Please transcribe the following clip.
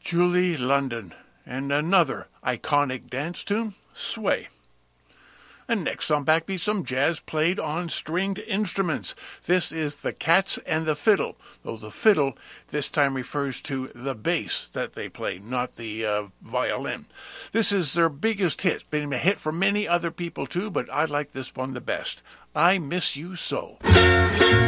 Julie London, and another iconic dance tune, Sway. And next on Backbeat, some jazz played on stringed instruments. This is The Cats and the Fiddle, though the fiddle this time refers to the bass that they play, not the violin. This is their biggest hit. It's been a hit for many other people too, but I like this one the best. I Miss You So.